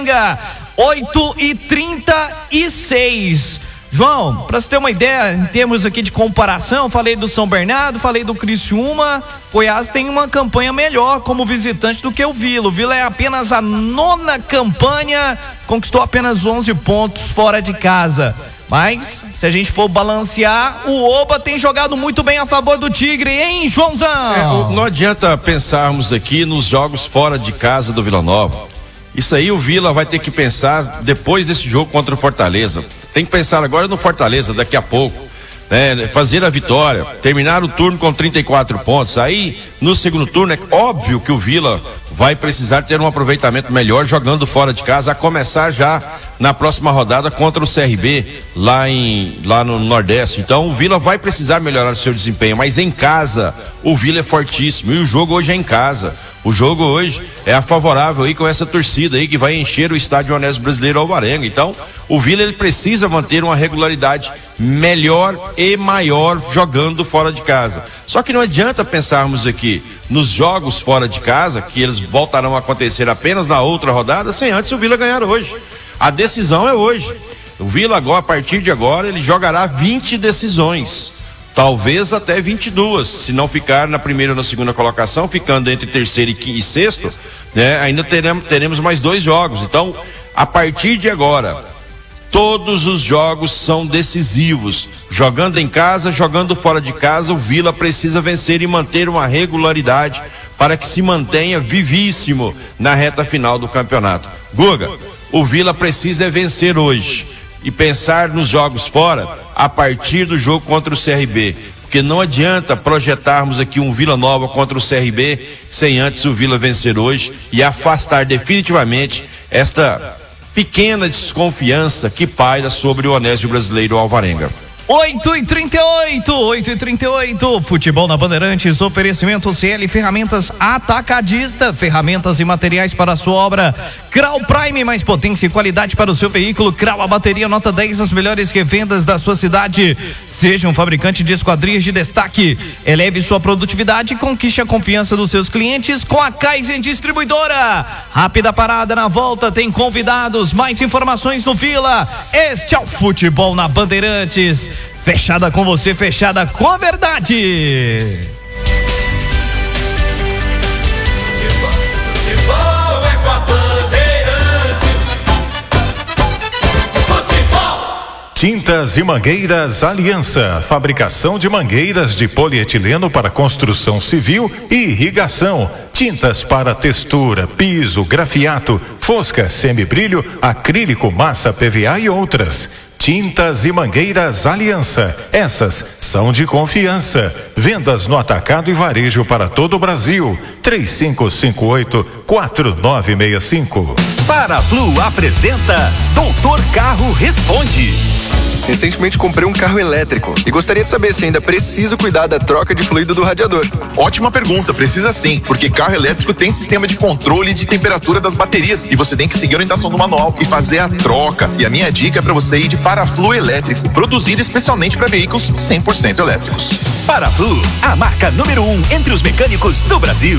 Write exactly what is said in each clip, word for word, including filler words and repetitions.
Alvarenga, oito e trinta e seis. João, para você ter uma ideia, em termos aqui de comparação, falei do São Bernardo, falei do Criciúma. Goiás tem uma campanha melhor como visitante do que o Vila. O Vila é apenas a nona campanha, conquistou apenas onze pontos fora de casa. Mas, se a gente for balancear, o Oba tem jogado muito bem a favor do Tigre, hein, Joãozão? É, não adianta pensarmos aqui nos jogos fora de casa do Vila Nova. Isso aí o Vila vai ter que pensar depois desse jogo contra o Fortaleza. Tem que pensar agora no Fortaleza, daqui a pouco, né? Fazer a vitória, terminar o turno com trinta e quatro pontos. Aí, no segundo turno, é óbvio que o Vila vai precisar ter um aproveitamento melhor jogando fora de casa, a começar já na próxima rodada contra o C R B lá, em, lá no Nordeste. Então o Vila vai precisar melhorar o seu desempenho, mas em casa o Vila é fortíssimo e o jogo hoje é em casa. O jogo hoje é a favorável aí com essa torcida aí que vai encher o estádio Onésio Brasileiro Alvarenga. Então o Vila ele precisa manter uma regularidade melhor e maior jogando fora de casa. Só que não adianta pensarmos aqui nos jogos fora de casa, que eles voltarão a acontecer apenas na outra rodada, sem antes o Vila ganhar hoje. A decisão é hoje. O Vila agora, a partir de agora, ele jogará vinte decisões, talvez até vinte e duas, se não ficar na primeira ou na segunda colocação, ficando entre terceiro e, e sexto, né? Ainda teremos, teremos mais dois jogos. Então, a partir de agora, todos os jogos são decisivos. Jogando em casa, jogando fora de casa, o Vila precisa vencer e manter uma regularidade para que se mantenha vivíssimo na reta final do campeonato. Guga, o Vila precisa vencer hoje e pensar nos jogos fora a partir do jogo contra o C R B. Porque não adianta projetarmos aqui um Vila Nova contra o C R B sem antes o Vila vencer hoje e afastar definitivamente esta pequena desconfiança que paira sobre o Onésio Brasileiro Alvarenga. oito e trinta e oito, oito e trinta e oito, Futebol na Bandeirantes, oferecimento C L Ferramentas Atacadista, ferramentas e materiais para a sua obra. Crau Prime, mais potência e qualidade para o seu veículo. Crau, a bateria nota dez, as melhores revendas da sua cidade. Seja um fabricante de esquadrias de destaque. Eleve sua produtividade e conquiste a confiança dos seus clientes com a Kaizen Distribuidora. Rápida parada, na volta tem convidados, mais informações no Vila. Este é o Futebol na Bandeirantes. Fechada com você, fechada com a verdade. Futebol é com a Bandeirantes. Futebol. Tintas e Mangueiras Aliança, fabricação de mangueiras de polietileno para construção civil e irrigação. Tintas para textura, piso, grafiato, fosca, semibrilho, acrílico, massa P V A e outras. Tintas e Mangueiras Aliança, essas são de confiança. Vendas no atacado e varejo para todo o Brasil. três cinco cinco oito, quatro nove seis cinco. Paraflu apresenta Doutor Carro Responde. Recentemente comprei um carro elétrico e gostaria de saber se ainda preciso cuidar da troca de fluido do radiador. Ótima pergunta, precisa sim, porque carro elétrico tem sistema de controle de temperatura das baterias e você tem que seguir a orientação do manual e fazer a troca. E a minha dica é para você ir de Paraflu elétrico, produzido especialmente para veículos cem por cento elétricos. Paraflu, a marca número um entre os mecânicos do Brasil.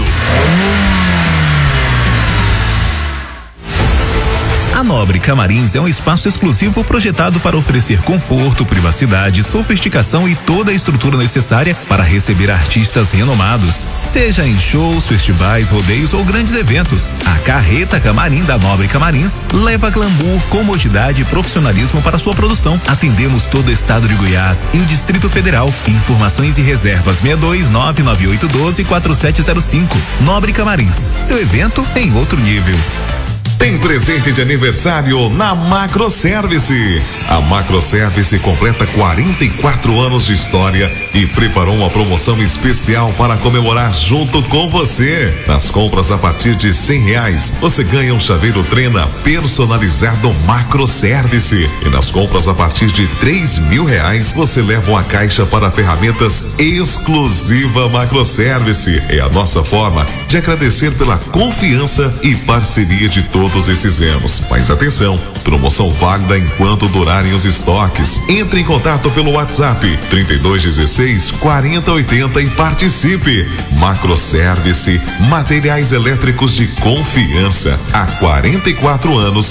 A Nóbrega Marins é um espaço exclusivo projetado para oferecer conforto, privacidade, sofisticação e toda a estrutura necessária para receber artistas renomados. Seja em shows, festivais, rodeios ou grandes eventos, a Carreta Camarim da Nóbrega Marins leva glamour, comodidade e profissionalismo para sua produção. Atendemos todo o estado de Goiás e o Distrito Federal. Informações e reservas seis dois nove nove oito um dois quatro sete zero cinco. Nóbrega Marins, seu evento em outro nível. Tem presente de aniversário na Macroservice. A Macroservice completa quarenta e quatro anos de história e preparou uma promoção especial para comemorar junto com você. Nas compras a partir de cem reais, você ganha um chaveiro Trena personalizado Macroservice. E nas compras a partir de três mil reais, você leva uma caixa para ferramentas exclusiva Macroservice. É a nossa forma de agradecer pela confiança e parceria de todos esses anos. Mas atenção, promoção válida enquanto durarem os estoques. Entre em contato pelo WhatsApp trinta e dois dezesseis, quarenta oitenta e participe. Macroservice, materiais elétricos de confiança há quarenta e quatro anos